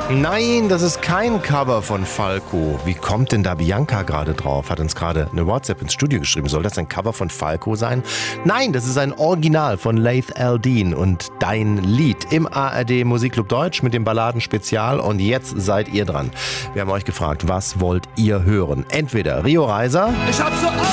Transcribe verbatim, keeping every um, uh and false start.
Nein, das ist kein Cover von Falco. Wie kommt denn da Bianca gerade drauf? Hat uns gerade eine WhatsApp ins Studio geschrieben. Soll das ein Cover von Falco sein? Nein, das ist ein Original von Laith Al-Deen und Dein Lied im A R D Musikclub Deutsch mit dem Balladen-Spezial. Und jetzt seid ihr dran. Wir haben euch gefragt, was wollt ihr hören? Entweder Rio Reiser... Ich hab so